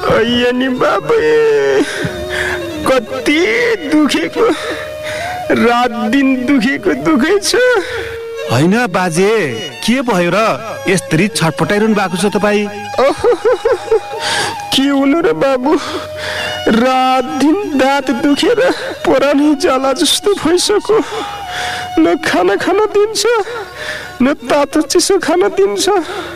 अయ్య नि बाबे कति दुखेको रात दिन दुखेको दुखै छ हैन बाजे के भयो र यसरी छटपटाइरहनु भएको छ तपाई के हुनु र बाबु रात दिन दाँत दुखेर परानी जाला जस्तो भइसक्यो न खाना खान दिन्छ न तातो चिसो खान दिन्छ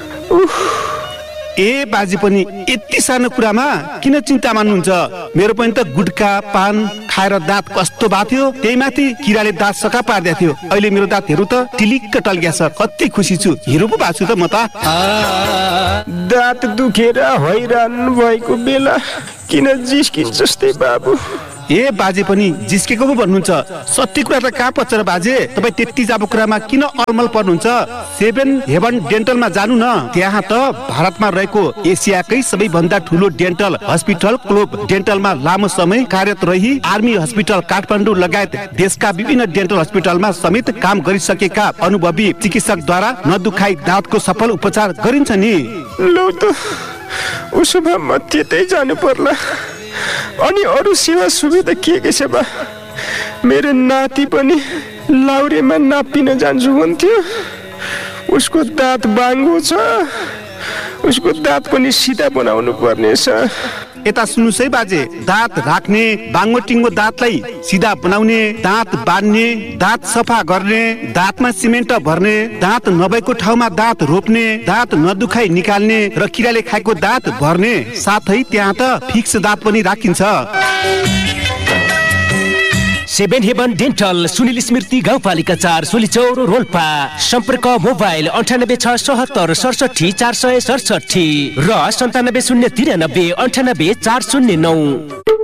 ए बाजे पनि यति सानो कुरामा किन चिन्ता मान्नुहुन्छ मेरो पनि त गुटका पान खाएर दाँत कस्तो बाथ्यो त्यही माथि किराले दाँत सका पार्दै थियो अहिले मेरो दाँत हेरु त टिलिक्क टल्क्या छ कति खुसी छु हिरो पो बाछु त म त दाँत दुखेर हैरान भएको बेला किन जिस्किन्छ जस्तै बाबु ए बाजे पनि जिस्केको पो भन्नुहुन्छ सत्य कुरा त कहाँ पर्छ र बाजे तपाई त्यति जाबो कुरामा किन अलमल पर्नुहुन्छ 7 हेभन डेन्टलमा जानु न त्यहाँ त भारतमा रहेको एसियाकै सबैभन्दा ठुलो डेन्टल हस्पिटल क्लोब डेन्टलमा लामो समय कार्यरत रही आर्मी हस्पिटल काठमाडौँ लगायत देशका विभिन्न डेन्टल हस्पिटलमा समेत काम गरिसकेका अनुभवी चिकित्सकद्वारा नदुखाई दाँतको सफल उपचार गरिन्छ नि लौ त उसो भए म त्यतै जानु पर्ला अनि अरु सेवा सुविधा के छ बा मेरो नाति पनि लाउरेमा नापिन जान्छु भन्थ्यो उसको दाँत बाङ्गो छ उसको दाँत पनि सिधा बनाउनु पर्ने छ यता सुन्नुस् है बाजे दाँत राख्ने बाङ्गो टिङ्गो दाँतलाई सिधा बनाउने दाँत बान्ने दाँत सफा गर्ने दाँतमा सिमेन्ट भर्ने दाँत नभएको ठाउँमा दाँत रोप्ने दाँत नदुखाई निकाल्ने र किराले खाएको दाँत भर्ने साथै त्यहाँ त फिक्स दाँत पनि राखिन्छ 7 हेभन डेन्टल सुनिल स्मृति गाउँपालिका 4 सोलीचौर रोल्पा सम्पर्क मोबाइल 9867677467 र 970399 98409